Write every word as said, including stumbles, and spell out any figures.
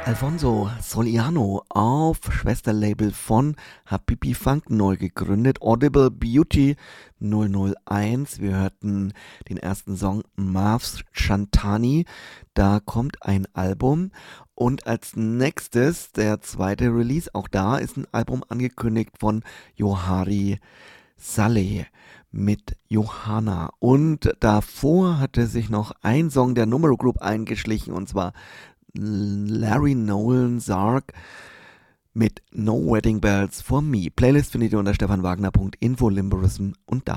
Alfonso Soliano auf Schwesterlabel von Habibi Funk neu gegründet, Audible Beauty null null eins. Wir hörten den ersten Song Marv's Shantani. Da kommt ein Album und als nächstes der zweite Release. Auch da ist ein Album angekündigt von Johari Saleh mit Johanna. Und davor hatte sich noch ein Song der Numero Group eingeschlichen, und zwar Larry Nolan Sarg mit No Wedding Bells for Me. Playlist findet ihr unter stefanwagner punkt info, Limberism und da.